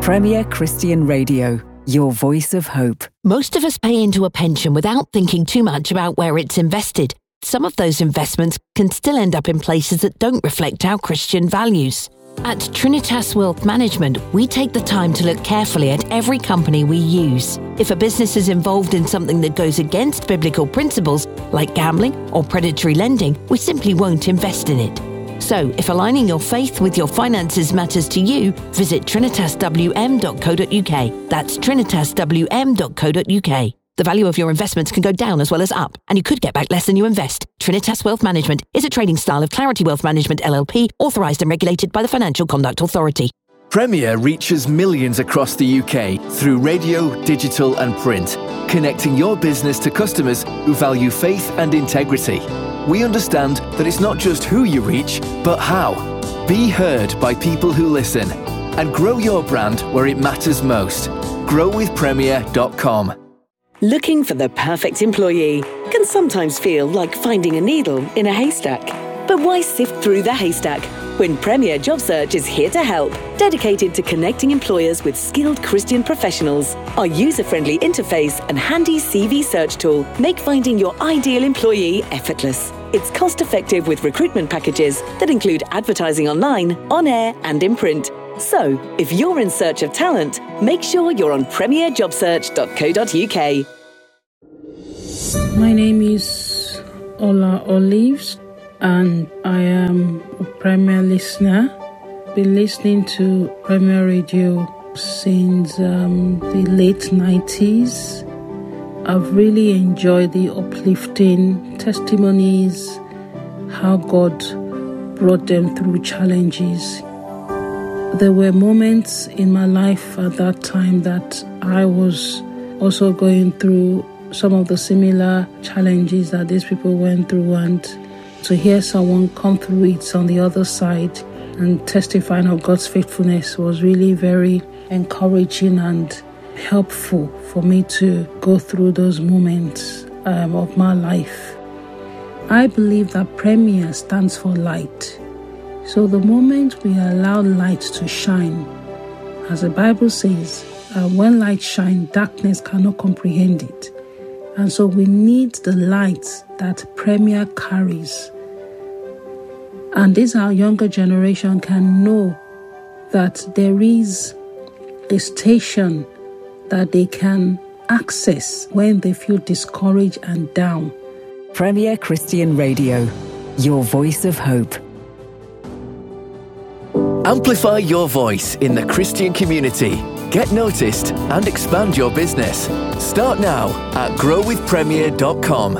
Premier Christian Radio, your voice of hope. Most of us pay into a pension without thinking too much about where it's invested. Some of those investments can still end up in places that don't reflect our Christian values. At Trinitas Wealth Management, we take the time to look carefully at every company we use. If a business is involved in something that goes against biblical principles, like gambling or predatory lending, we simply won't invest in it. So, if aligning your faith with your finances matters to you, visit trinitaswm.co.uk. That's trinitaswm.co.uk. The value of your investments can go down as well as up, and you could get back less than you invest. Trinitas Wealth Management is a trading style of Clarity Wealth Management LLP, authorised and regulated by the Financial Conduct Authority. Premier reaches millions across the UK through radio, digital and print, connecting your business to customers who value faith and integrity. We understand that it's not just who you reach, but how. Be heard by people who listen, and grow your brand where it matters most. growwithpremier.com. Looking for the perfect employee can sometimes feel like finding a needle in a haystack. But why sift through the haystack when Premier Job Search is here to help, dedicated to connecting employers with skilled Christian professionals? Our user-friendly interface and handy CV search tool make finding your ideal employee effortless. It's cost-effective with recruitment packages that include advertising online, on air and in print. So, if you're in search of talent, make sure you're on premierjobsearch.co.uk. My name is Ola Olives, and I am a Premier listener. Been listening to Premier Radio since the late 90s. I've really enjoyed the uplifting testimonies, how God brought them through challenges. There were moments in my life at that time that I was also going through some of the similar challenges that these people went through, and to hear someone come through it on the other side and testifying of God's faithfulness was really very encouraging and helpful for me to go through those moments of my life. I believe that Premier stands for light. So the moment we allow light to shine, as the Bible says, when light shines, darkness cannot comprehend it. And so we need the light that Premier carries. And this our younger generation can know that there is a station that they can access when they feel discouraged and down. Premier Christian Radio, your voice of hope. Amplify your voice in the Christian community. Get noticed and expand your business. Start now at growwithpremier.com.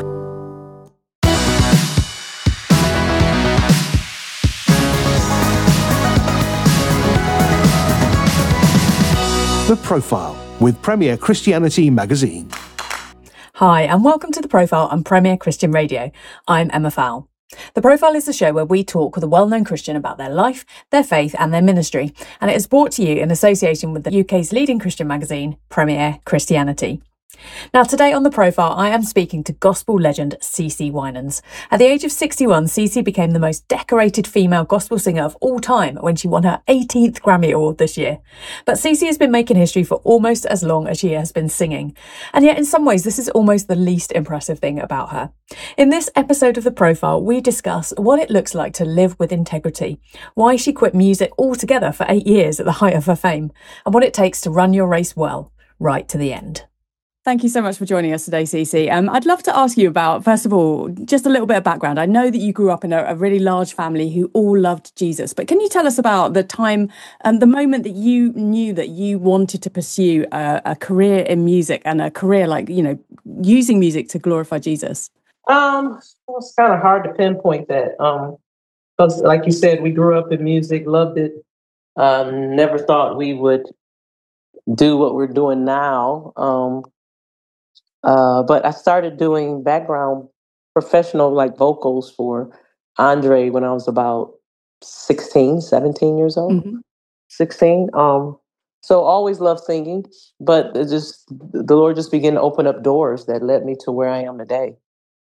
The Profile with Premier Christianity Magazine. Hi, and welcome to The Profile on Premier Christian Radio. I'm Emma Fowle. The Profile is the show where we talk with a well-known Christian about their life, their faith and their ministry, and it is brought to you in association with the UK's leading Christian magazine, Premier Christianity. Now, today on The Profile, I am speaking to gospel legend CeCe Winans. At the age of 61, CeCe became the most decorated female gospel singer of all time when she won her 18th Grammy Award this year. But CeCe has been making history for almost as long as she has been singing. And yet, in some ways, this is almost the least impressive thing about her. In this episode of The Profile, we discuss what it looks like to live with integrity, why she quit music altogether for 8 years at the height of her fame, and what it takes to run your race well, right to the end. Thank you so much for joining us today, CeCe. I'd love to ask you about, first of all, just a little bit of background. I know that you grew up in a really large family who all loved Jesus, but can you tell us about the time and the moment that you knew that you wanted to pursue a career in music and a career using music to glorify Jesus? It's kind of hard to pinpoint that. Because like you said, we grew up in music, loved it. Never thought we would do what we're doing now. But I started doing background professional vocals for Andre when I was about 17 years old. Mm-hmm. 16. So always loved singing, but the Lord just began to open up doors that led me to where I am today.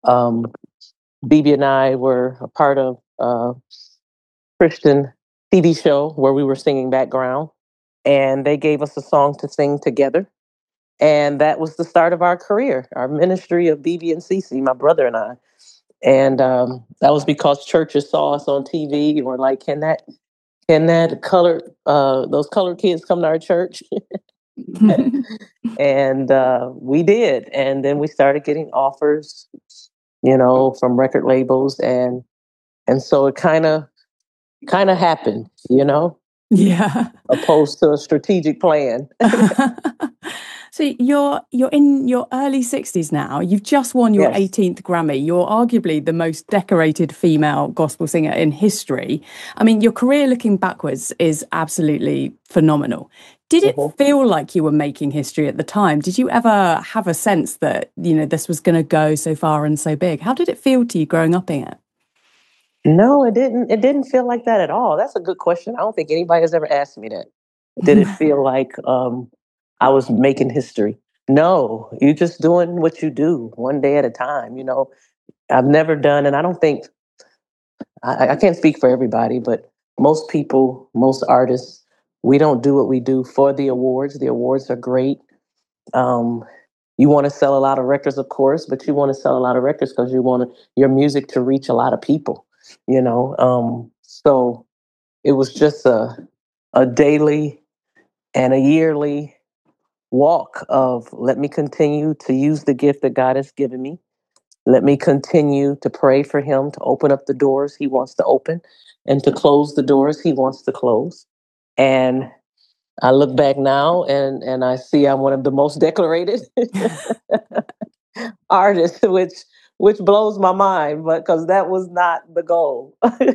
BB and I were a part of a Christian TV show where we were singing background. and they gave us a song to sing together. And that was the start of our career, our ministry of BB and CC, my brother and I. And that was because churches saw us on TV and were like, can that colored those colored kids come to our church? And we did. And then we started getting offers, from record labels, and so it kind of happened, Yeah. opposed to a strategic plan. So you're in your early 60s now. You've just won your Yes. 18th Grammy. You're arguably the most decorated female gospel singer in history. I mean, your career looking backwards is absolutely phenomenal. Did it feel like you were making history at the time? Did you ever have a sense that, this was going to go so far and so big? How did it feel to you growing up in it? No, it didn't. It didn't feel like that at all. That's a good question. I don't think anybody has ever asked me that. Did it feel like I was making history? No, you're just doing what you do one day at a time. I've never done, and I don't think I can't speak for everybody, but most people, most artists, we don't do what we do for the awards. The awards are great. You want to sell a lot of records, of course, but you want to sell a lot of records because you want your music to reach a lot of people. So it was just a daily and a yearly walk of let me continue to use the gift that God has given me. Let me continue to pray for him to open up the doors he wants to open and to close the doors he wants to close. And I look back now and I see I'm one of the most decorated artists, which blows my mind, but because that was not the goal.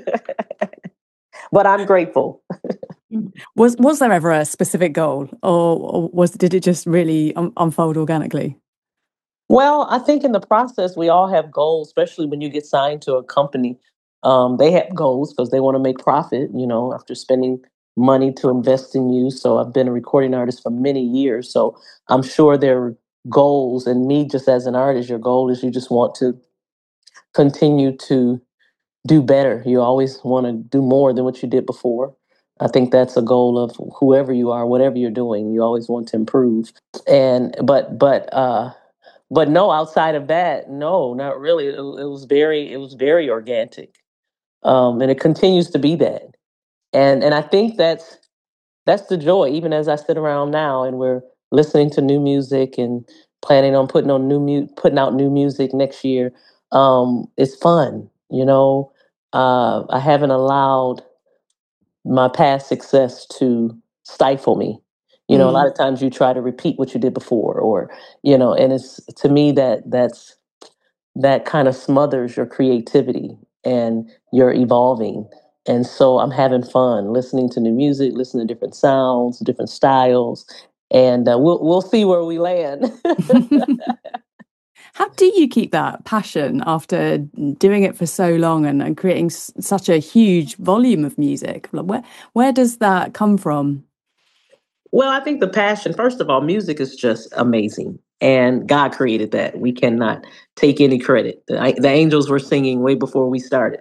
But I'm grateful. Was there ever a specific goal, or did it just really unfold organically? Well, I think in the process, we all have goals, especially when you get signed to a company. They have goals because they want to make profit, after spending money to invest in you. So I've been a recording artist for many years. So I'm sure there are goals. And me, just as an artist, your goal is you just want to continue to do better. You always want to do more than what you did before. I think that's a goal of whoever you are, whatever you're doing. You always want to improve. But no, outside of that, no, not really. It was very organic, and it continues to be that. And I think that's the joy. Even as I sit around now, and we're listening to new music and planning on putting out new music next year. It's fun, I haven't allowed my past success to stifle me. A lot of times you try to repeat what you did before, or and it's to me that kind of smothers your creativity and your evolving. And so I'm having fun listening to new music, listening to different sounds, different styles, and we'll see where we land. How do you keep that passion after doing it for so long and creating such a huge volume of music? Where does that come from? Well, I think the passion, first of all, music is just amazing. And God created that. We cannot take any credit. The angels were singing way before we started.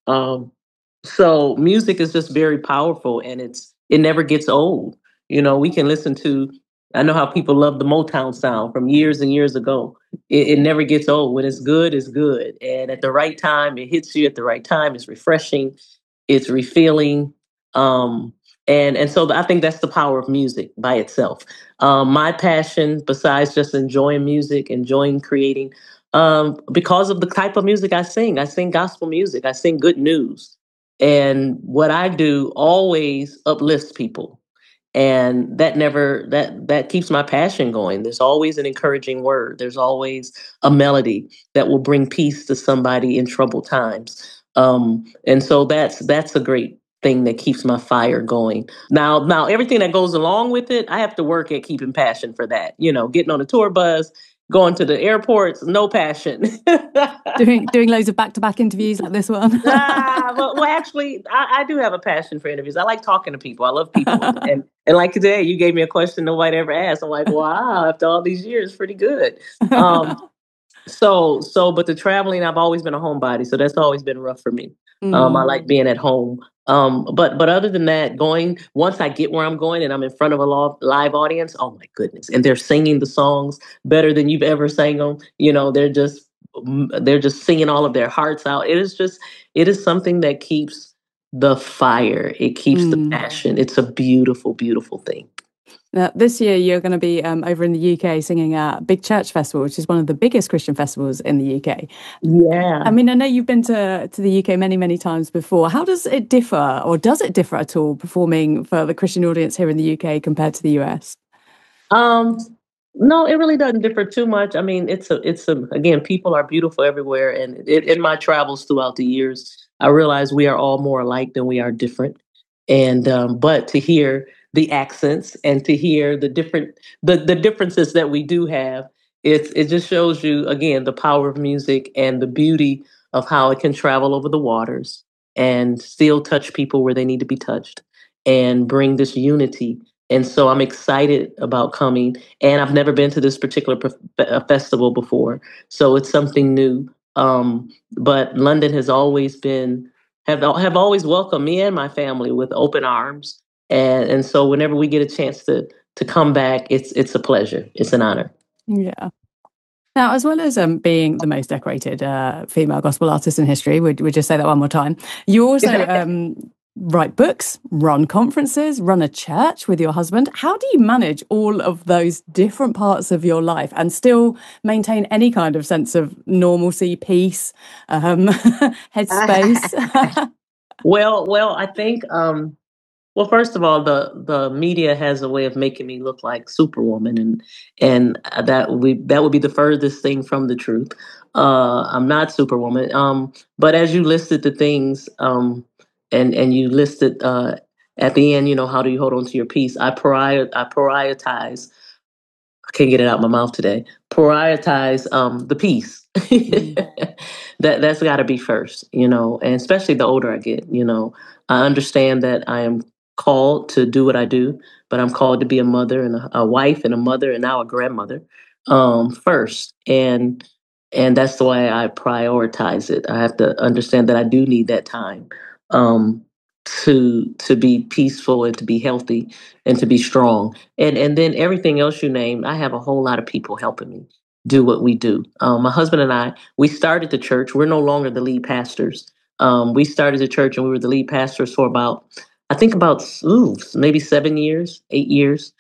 So music is just very powerful, and it never gets old. We can listen to, I know how people love the Motown sound from years and years ago. It never gets old. When it's good, it's good. And at the right time, it hits you at the right time. It's refreshing. It's refilling. And so I think that's the power of music by itself. My passion, besides just enjoying music, enjoying creating, because of the type of music I sing gospel music. I sing good news. And what I do always uplifts people. And that keeps my passion going. There's always an encouraging word. There's always a melody that will bring peace to somebody in troubled times. And so that's a great thing that keeps my fire going. Now everything that goes along with it, I have to work at keeping passion for that. Getting on a tour bus, going to the airports, no passion. doing loads of back-to-back interviews like this one. Well, actually, I do have a passion for interviews. I like talking to people. I love people. and like today, you gave me a question nobody ever asked. I'm like, wow, after all these years, pretty good. But the traveling, I've always been a homebody, so that's always been rough for me. I like being at home. But other than that, once I get where I'm going and I'm in front of a live audience, oh my goodness, and they're singing the songs better than you've ever sang them. They're just singing all of their hearts out. It is something that keeps the fire. It keeps the passion. It's a beautiful, beautiful thing. Now, this year, you're going to be over in the UK singing at Big Church Festival, which is one of the biggest Christian festivals in the UK. Yeah. I mean, I know you've been to the UK many, many times before. How does it differ, or does it differ at all, performing for the Christian audience here in the UK compared to the US? No, it really doesn't differ too much. I mean, again, people are beautiful everywhere. And in my travels throughout the years, I realize we are all more alike than we are different. And but to hear the accents and to hear the differences that we do have, it just shows you again the power of music and the beauty of how it can travel over the waters and still touch people where they need to be touched and bring this unity. And so I'm excited about coming. And I've never been to this particular festival before, so it's something new. But London has always have always welcomed me and my family with open arms. And so whenever we get a chance to come back, it's a pleasure. It's an honor. Yeah. Now, as well as being the most decorated female gospel artist in history, we'd just say that one more time, you also write books, run conferences, run a church with your husband. How do you manage all of those different parts of your life and still maintain any kind of sense of normalcy, peace, headspace? Well, I think, well, first of all, the media has a way of making me look like Superwoman, and that would be the furthest thing from the truth. I'm not Superwoman. But as you listed the things, and you listed at the end, how do you hold on to your peace? I prioritize. I can't get it out of my mouth today. Prioritize the peace. That's got to be first, and especially the older I get, I understand that I am called to do what I do, but I'm called to be a mother and a wife and a mother and now a grandmother first, and that's the way I prioritize it. I have to understand that I do need that time to be peaceful and to be healthy and to be strong, and then everything else you named. I have a whole lot of people helping me do what we do. My husband and I, we started the church. We're no longer the lead pastors. We started the church and we were the lead pastors for about maybe 7 years, 8 years.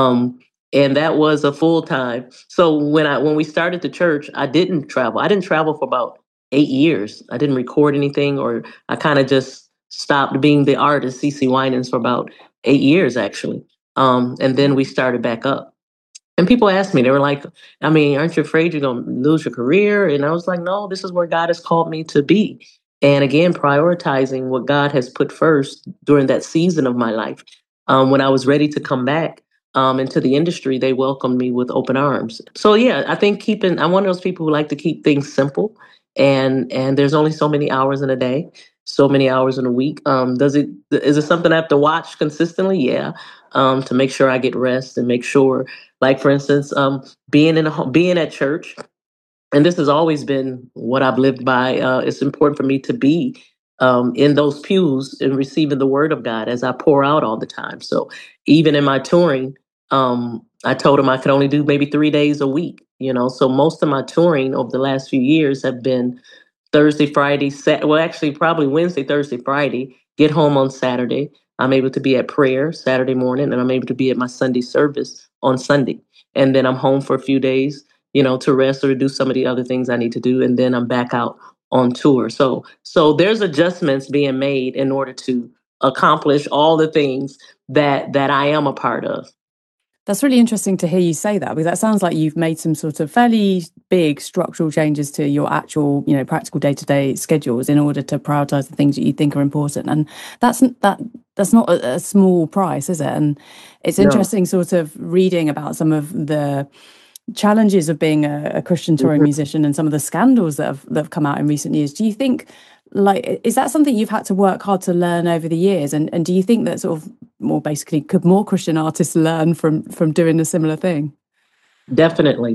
And that was a full time. So when we started the church, I didn't travel. I didn't travel for about 8 years. I didn't record anything, or I kind of just stopped being the artist, CeCe Winans, for about 8 years, actually. And then we started back up. And people asked me, they were like, I mean, aren't you afraid you're going to lose your career? And I was like, no, this is where God has called me to be. And again, prioritizing what God has put first during that season of my life. When I was ready to come back into the industry, they welcomed me with open arms. So yeah, I think I'm one of those people who like to keep things simple. And there's only so many hours in a day, so many hours in a week. Is it something I have to watch consistently? Yeah. To make sure I get rest and make sure, like for instance, being at church. And this has always been what I've lived by. It's important for me to be in those pews and receiving the word of God as I pour out all the time. So even in my touring, I told him I could only do maybe 3 days a week. So most of my touring over the last few years have been Thursday, Friday, actually probably Wednesday, Thursday, Friday, get home on Saturday. I'm able to be at prayer Saturday morning, and I'm able to be at my Sunday service on Sunday. And then I'm home for a few days, to rest or to do some of the other things I need to do. And then I'm back out on tour. So there's adjustments being made in order to accomplish all the things that I am a part of. That's really interesting to hear you say that, because that sounds like you've made some sort of fairly big structural changes to your actual, practical day-to-day schedules in order to prioritize the things that you think are important. And that's not a small price, is it? And it's interesting sort of reading about some of the challenges of being a Christian touring musician and some of the scandals that have come out in recent years. Do you think, is that something you've had to work hard to learn over the years? And do you think that sort of more basically, could more Christian artists learn from doing a similar thing? Definitely.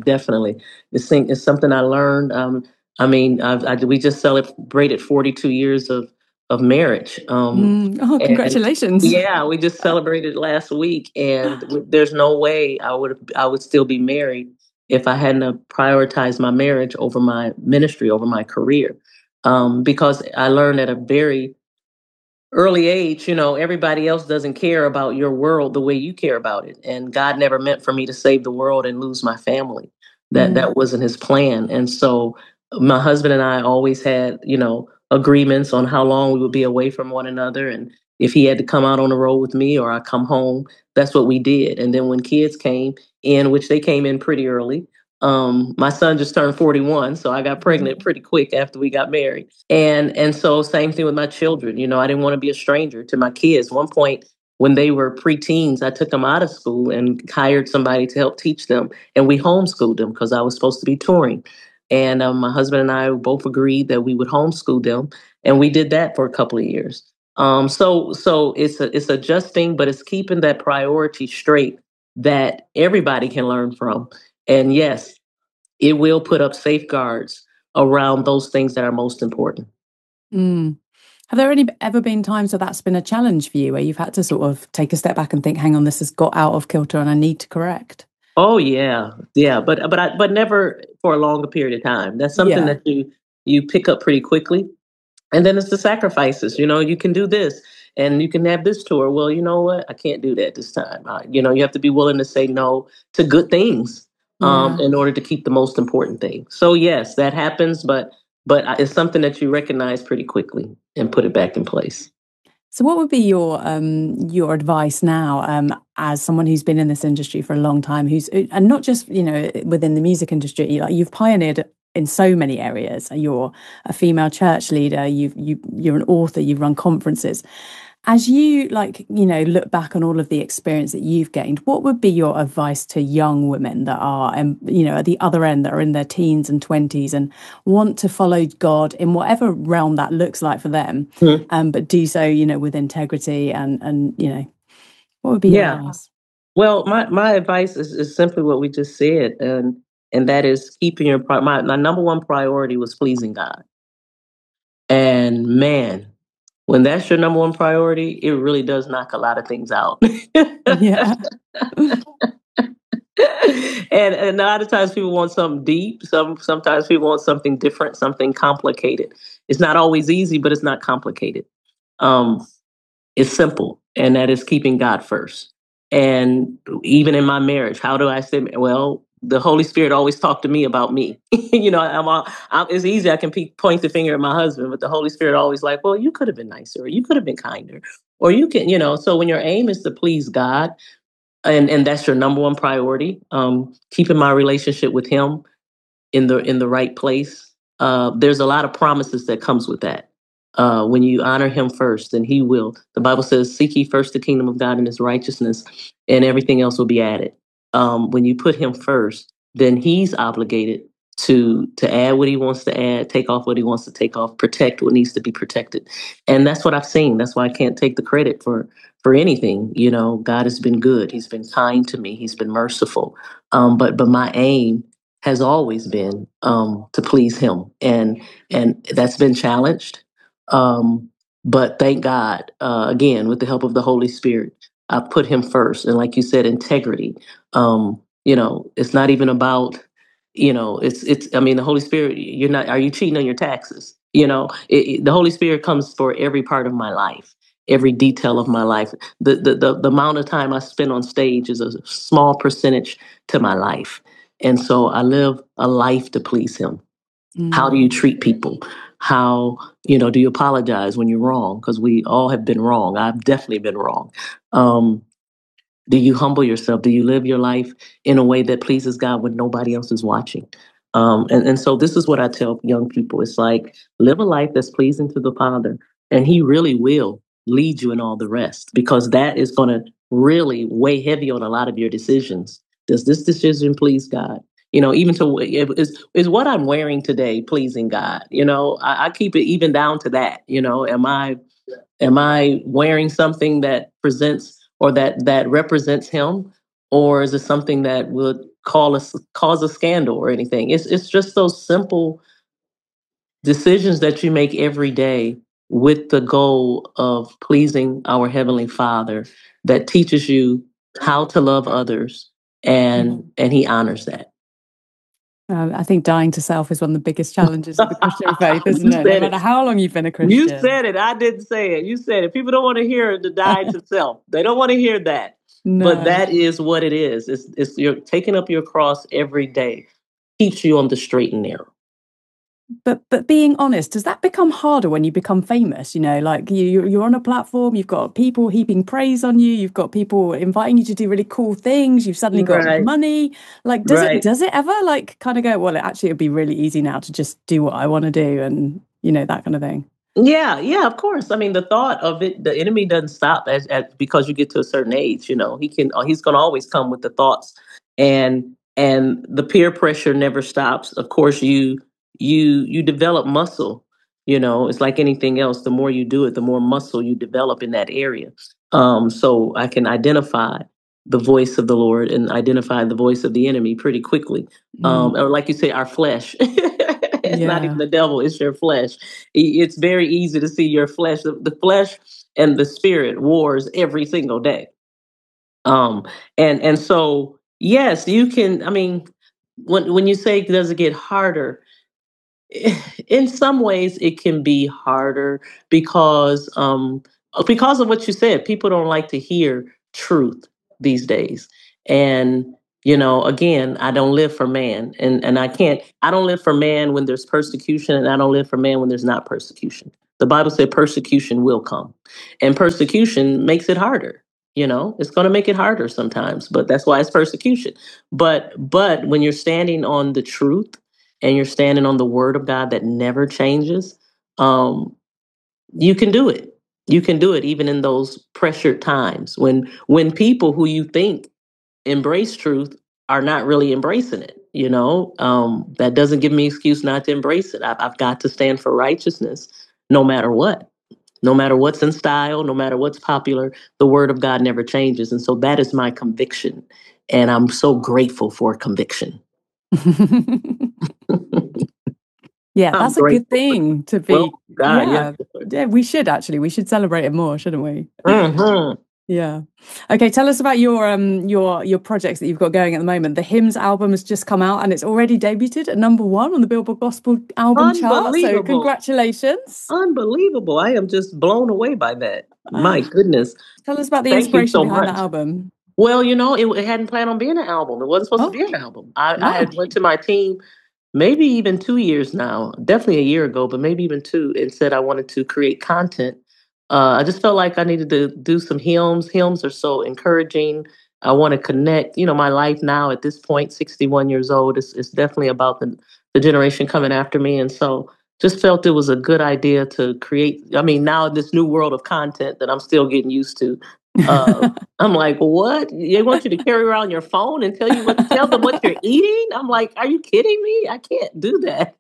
It's something I learned. We just celebrated 42 years of of marriage. Oh, congratulations. Yeah, we just celebrated last week, and there's no way I would still be married if I hadn't prioritized my marriage over my ministry, over my career. Because I learned at a very early age, everybody else doesn't care about your world the way you care about it. And God never meant for me to save the world and lose my family. That wasn't his plan. And so my husband and I always had, agreements on how long we would be away from one another. And if he had to come out on the road with me or I come home, that's what we did. And then when kids came in, which they came in pretty early, my son just turned 41, so I got pregnant pretty quick after we got married. And so same thing with my children. I didn't want to be a stranger to my kids. One point when they were preteens, I took them out of school and hired somebody to help teach them. And we homeschooled them because I was supposed to be touring. And my husband and I both agreed that we would homeschool them. And we did that for a couple of years. So it's adjusting, but it's keeping that priority straight that everybody can learn from. And yes, it will put up safeguards around those things that are most important. Have there ever been times where that's been a challenge for you, where you've had to sort of take a step back and think, hang on, this has got out of kilter and I need to correct? Oh, yeah. But never for a longer period of time. That's something that you pick up pretty quickly. And then it's the sacrifices. You can do this and you can have this tour. Well, you know what? I can't do that this time. You have to be willing to say no to good things in order to keep the most important thing. So, yes, that happens. But it's something that you recognize pretty quickly and put it back in place. So what would be your advice now as someone who's been in this industry for a long time, and not just, within the music industry, you've pioneered in so many areas. You're a female church leader, you're an author, you've run conferences. As you look back on all of the experience that you've gained, what would be your advice to young women that are, at the other end, that are in their teens and 20s and want to follow God in whatever realm that looks like for them, but do so, with integrity and what would be your advice? Well, my advice is simply what we just said, and that is keeping my number one priority was pleasing God. And man, when that's your number one priority, it really does knock a lot of things out. Yeah. And a lot of times people want something deep. Sometimes people want something different, something complicated. It's not always easy, but it's not complicated. It's simple, and that is keeping God first. And even in my marriage, how do I say, well, the Holy Spirit always talked to me about me. It's easy. I can point the finger at my husband, but the Holy Spirit always like, well, you could have been nicer, or you could have been kinder, or you can, so when your aim is to please God, and that's your number one priority, keeping my relationship with him in the right place. There's a lot of promises that comes with that. When you honor him first, then he will. The Bible says, seek ye first the kingdom of God and his righteousness, and everything else will be added. When you put him first, then he's obligated to add what he wants to add, take off what he wants to take off, protect what needs to be protected. And that's what I've seen. That's why I can't take the credit for anything. God has been good. He's been kind to me. He's been merciful. But my aim has always been to please him. And that's been challenged. But thank God, again, with the help of the Holy Spirit, I put him first. And like you said, integrity. It's not even about, the Holy Spirit, are you cheating on your taxes? The Holy Spirit comes for every part of my life, every detail of my life. The amount of time I spend on stage is a small percentage to my life. And so I live a life to please him. How do you treat people? How, do you apologize when you're wrong? Because we all have been wrong. I've definitely been wrong. Do you humble yourself? Do you live your life in a way that pleases God when nobody else is watching? And so this is what I tell young people. It's like, live a life that's pleasing to the Father, and he really will lead you in all the rest, because that is going to really weigh heavy on a lot of your decisions. Does this decision please God? Even to is what I'm wearing today pleasing God? I keep it even down to that. Am I wearing something that presents or that represents him, or is it something that would cause a scandal or anything? It's just those simple decisions that you make every day with the goal of pleasing our Heavenly Father that teaches you how to love others, and He honors that. I think dying to self is one of the biggest challenges of the Christian faith, isn't it? No matter how long you've been a Christian. You said it. I didn't say it. You said it. People don't want to hear the die to self. They don't want to hear that. No. But that is what it is. It's you're taking up your cross every day. Keeps you on the straight and narrow. But being honest, does that become harder when you become famous? You know, like you're on a platform, you've got people heaping praise on you, you've got people inviting you to do really cool things, you've suddenly got money. Like, does it ever like kind of go, well, actually it'd be really easy now to just do what I want to do, and you know, that kind of thing? Yeah, of course. I mean, the thought of it, the enemy doesn't stop because you get to a certain age. You know, he's going to always come with the thoughts, and the peer pressure never stops. Of course, you develop muscle. You know, it's like anything else. The more you do it, the more muscle you develop in that area. So I can identify the voice of the Lord and identify the voice of the enemy pretty quickly. Or like you say, our flesh. It's not even the devil, it's your flesh. It's very easy to see your flesh. The flesh and the spirit wars every single day. And so, yes, you can, I mean, when you say, does it get harder? In some ways it can be harder because of what you said. People don't like to hear truth these days. And you know, again, I don't live for man, and I don't live for man when there's persecution, and I don't live for man when there's not persecution. The Bible said persecution will come, and persecution makes it harder. You know, it's going to make it harder sometimes, but that's why it's persecution. But when you're standing on the truth and you're standing on the word of God that never changes, you can do it. You can do it even in those pressured times when people who you think embrace truth are not really embracing it. You know, that doesn't give me excuse not to embrace it. I've got to stand for righteousness no matter what. No matter what's in style, no matter what's popular, the word of God never changes. And so that is my conviction. And I'm so grateful for conviction. Yeah, that's a good thing to be. Well, God, yeah, we should actually. We should celebrate it more, shouldn't we? Mm-hmm. Yeah. Okay, tell us about your projects that you've got going at the moment. The Hymns album has just come out and it's already debuted at #1 on the Billboard Gospel Album chart. So congratulations. Unbelievable. I am just blown away by that. My goodness. Tell us about the inspiration behind that album. Well, you know, it hadn't planned on being an album. It wasn't supposed to be an album. I had went to my team maybe even 2 years now, definitely a year ago, but maybe even 2, and said I wanted to create content. I just felt like I needed to do some hymns. Hymns are so encouraging. I want to connect. You know, my life now at this point, 61 years old, is definitely about the generation coming after me. And so just felt it was a good idea to create. I mean, now this new world of content that I'm still getting used to. I'm like, what? They want you to carry around your phone and tell them what you're eating? I'm like, are you kidding me? I can't do that.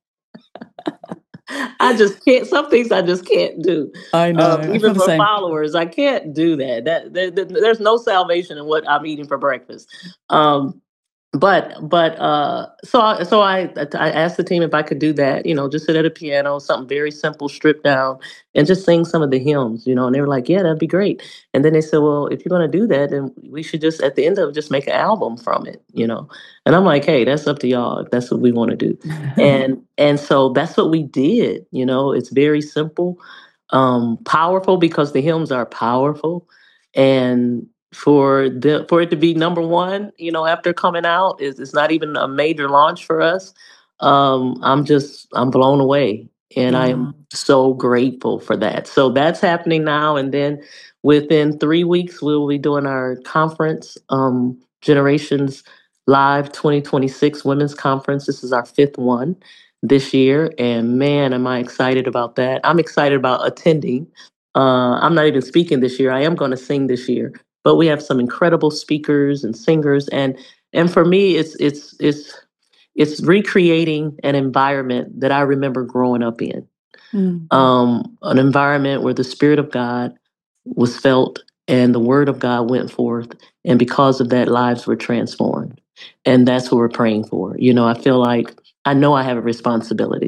I just can't. Some things I just can't do. I know. Even for followers, I can't do that. There's no salvation in what I'm eating for breakfast. So I asked the team if I could do that, you know, just sit at a piano, something very simple, stripped down, and just sing some of the hymns, you know, and they were like, yeah, that'd be great. And then they said, well, if you're going to do that, then we should just, at the end of it, just make an album from it, you know? And I'm like, hey, that's up to y'all if that's what we want to do. and so that's what we did, you know. It's very simple, powerful because the hymns are powerful, and for it to be #1, you know, after coming out, it's not even a major launch for us. I'm blown away, and I am so grateful for that. So that's happening now, and then within 3 weeks we'll be doing our conference, Generations Live 2026 Women's Conference. This is our 5th one this year, and man, am I excited about that. I'm excited about attending. I'm not even speaking this year. I am going to sing this year. But we have some incredible speakers and singers, and for me, it's recreating an environment that I remember growing up in, an environment where the Spirit of God was felt and the Word of God went forth, and because of that, lives were transformed, and that's what we're praying for. You know, I feel like I know I have a responsibility.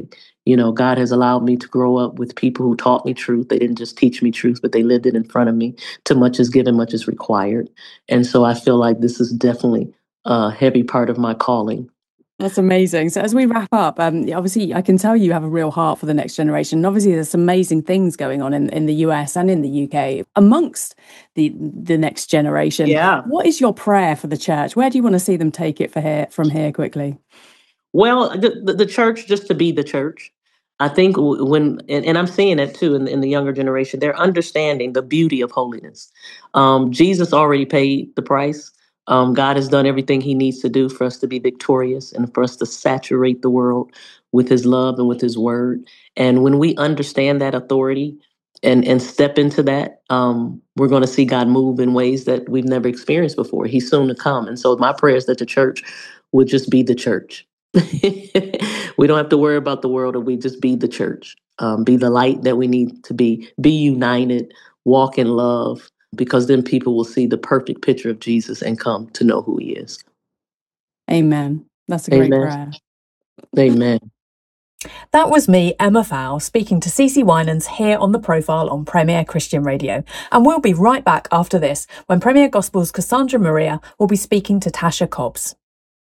God has allowed me to grow up with people who taught me truth. They didn't just teach me truth, but they lived it in front of me. Too much is given, much is required. And so I feel like this is definitely a heavy part of my calling. That's amazing. So as we wrap up, obviously I can tell you have a real heart for the next generation. And obviously there's some amazing things going on in the US and in the UK amongst the next generation. Yeah. What is your prayer for the church? Where do you want to see them take it from here quickly? Well, the church, just to be the church. I think when, and I'm seeing that too in the younger generation, they're understanding the beauty of holiness. Jesus already paid the price. God has done everything he needs to do for us to be victorious and for us to saturate the world with his love and with his word. And when we understand that authority and step into that, we're going to see God move in ways that we've never experienced before. He's soon to come. And so my prayer is that the church would just be the church. We don't have to worry about the world, or we just be the church, be the light that we need to be united, walk in love, because then people will see the perfect picture of Jesus and come to know who he is. Amen. That's a great prayer. Amen. That was me, Emma Fowl, speaking to CeCe Winans here on The Profile on Premier Christian Radio. And we'll be right back after this when Premier Gospel's Cassandra Maria will be speaking to Tasha Cobbs.